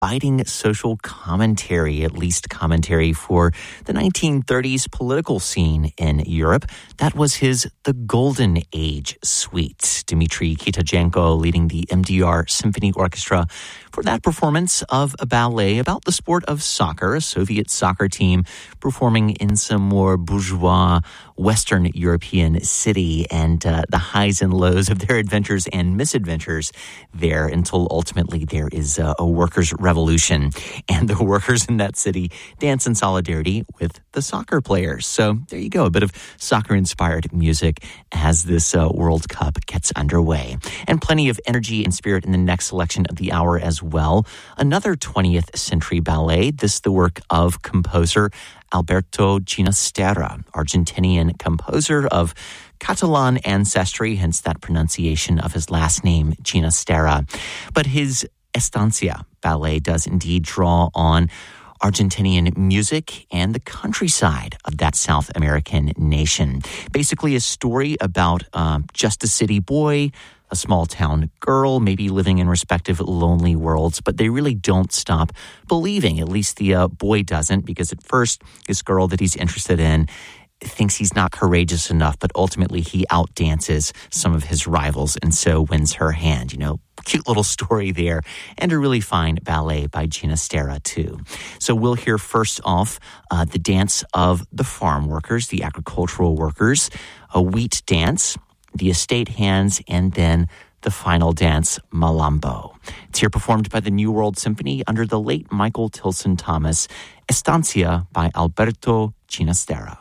biting social commentary, at least commentary for the 1930s political scene in Europe. That was his The Golden Age suite. Dmitry Kitajenko leading the MDR Symphony Orchestra for that performance of a ballet about the sport of soccer, a Soviet soccer team performing in some more bourgeois Western European city, and the highs and lows of their adventures and misadventures there until ultimately there is a workers' revolution, and the workers in that city dance in solidarity with the soccer players. So there you go, a bit of soccer-inspired music as this World Cup gets underway. And plenty of energy and spirit in the next selection of the hour as well. Another 20th century ballet, this the work of composer Alberto Ginastera, Argentinian composer of Catalan ancestry, hence that pronunciation of his last name, Ginastera. But his Estancia ballet does indeed draw on Argentinian music and the countryside of that South American nation. Basically a story about just a city boy, a small town girl, maybe living in respective lonely worlds, but they really don't stop believing. At least the boy doesn't, because at first this girl that he's interested in thinks he's not courageous enough, but ultimately he outdances some of his rivals and so wins her hand. You know, cute little story there, and a really fine ballet by Ginastera too. So we'll hear first off the dance of the farm workers, the agricultural workers, a wheat dance, the estate hands, and then the final dance, Malambo. It's here performed by the New World Symphony under the late Michael Tilson Thomas, Estancia by Alberto Ginastera.